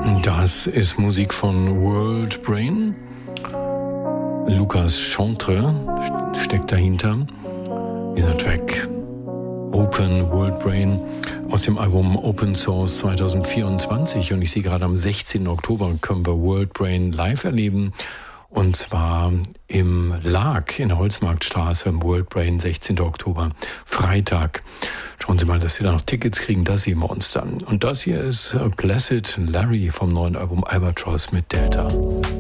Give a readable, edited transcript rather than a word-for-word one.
Das ist Musik von World Brain. Lucas Chantre steckt dahinter. Dieser Track Open World Brain aus dem Album Open Source 2024. Und ich sehe gerade am 16. Oktober können wir World Brain live erleben. Und zwar im LAG in der Holzmarktstraße im World Brain, 16. Oktober, Freitag. Schauen Sie mal, dass Sie da noch Tickets kriegen, das sehen wir uns dann. Und das hier ist Placid Larry vom neuen Album Albatross mit Delta.